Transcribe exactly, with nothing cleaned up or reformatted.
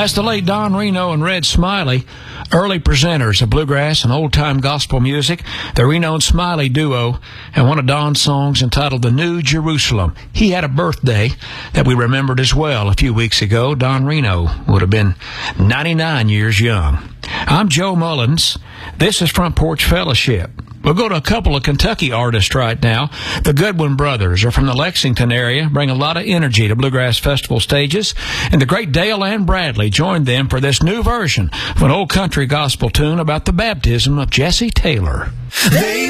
That's the late Don Reno and Red Smiley, early presenters of bluegrass and old-time gospel music, the Reno and Smiley duo, and one of Don's songs entitled The New Jerusalem. He had a birthday that we remembered as well a few weeks ago. Don Reno would have been ninety-nine years young. I'm Joe Mullins. This is Front Porch Fellowship. We'll go to a couple of Kentucky artists right now. The Goodwin Brothers are from the Lexington area, bring a lot of energy to Bluegrass Festival stages, and the great Dale Ann Bradley joined them for this new version of an old country gospel tune about the baptism of Jesse Taylor. They